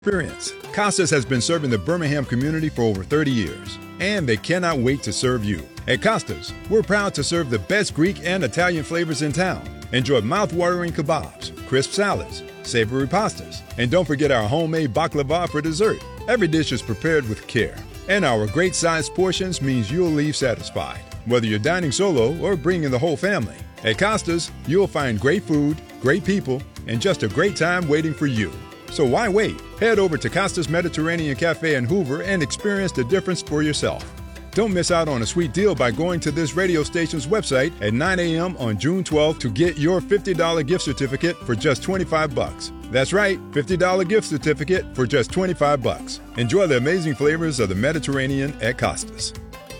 Experience. Costas has been serving the Birmingham community for over 30 years, and they cannot wait to serve you. At Costas, we're proud to serve the best Greek and Italian flavors in town. Enjoy mouth-watering kebabs, crisp salads, savory pastas, and don't forget our homemade baklava for dessert. Every dish is prepared with care, and our great-sized portions means you'll leave satisfied, whether you're dining solo or bringing the whole family. At Costas, you'll find great food, great people, and just a great time waiting for you. So why wait? Head over to Costas Mediterranean Cafe in Hoover and experience the difference for yourself. Don't miss out on a sweet deal by going to this radio station's website at 9 a.m. on June 12th to get your $50 gift certificate for just $25. That's right, $50 gift certificate for just $25. Enjoy the amazing flavors of the Mediterranean at Costas.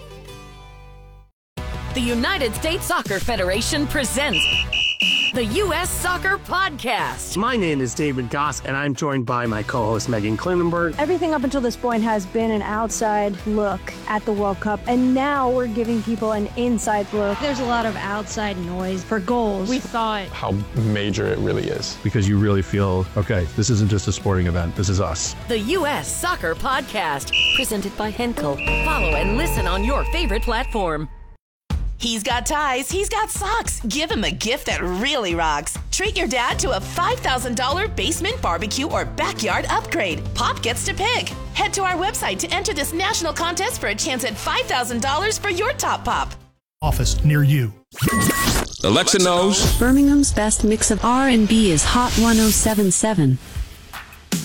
The United States Soccer Federation presents the U.S. Soccer Podcast. My name is David Goss, and I'm joined by my co-host, Megan Klinenberg. Everything up until this point has been an outside look at the World Cup, and now we're giving people an inside look. There's a lot of outside noise for goals. We thought how major it really is. Because you really feel, okay, this isn't just a sporting event, this is us. The U.S. Soccer Podcast, presented by Henkel. Follow and listen on your favorite platform. He's got ties, he's got socks. Give him a gift that really rocks. Treat your dad to a $5,000 basement barbecue or backyard upgrade. Pop gets to pick. Head to our website to enter this national contest for a chance at $5,000 for your top pop. Office near you. Alexa knows Birmingham's best mix of R&B is Hot 107.7.